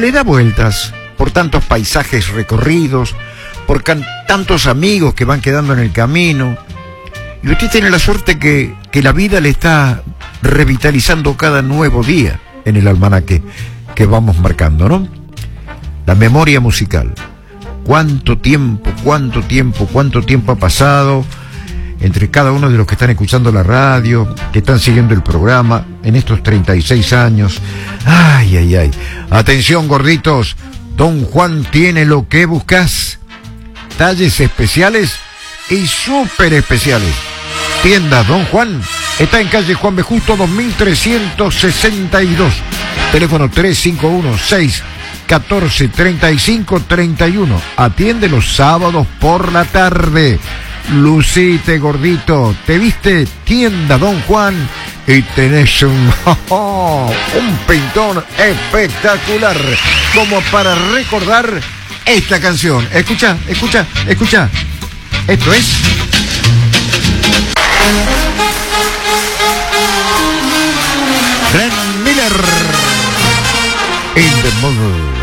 le da vueltas por tantos paisajes recorridos, por tantos amigos que van quedando en el camino. Y usted tiene la suerte que la vida le está revitalizando cada nuevo día en el almanaque que vamos marcando, ¿no? La memoria musical. ¿Cuánto tiempo ha pasado entre cada uno de los que están escuchando la radio, que están siguiendo el programa en estos 36 años? Ay, ay, ay. Atención, gorditos. Don Juan tiene lo que buscas. Talles especiales y súper especiales. Tienda Don Juan está en calle Juan B. Justo 2362. Teléfono 351-614-3531. Atiende los sábados por la tarde. Lucite, gordito. ¿Te viste? Tienda Don Juan. Y tenés un pintón espectacular, como para recordar esta canción. Escucha. Esto es... Glenn Miller. In the Mood.